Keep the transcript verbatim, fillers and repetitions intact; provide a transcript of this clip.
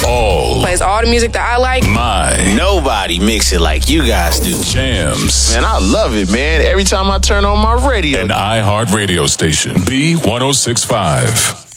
all. Plays all the music that I like. My. Nobody mix it like you guys do. Jams. Man, I love it, man. Every time I turn on my radio. An iHeart radio station. B one oh six point five.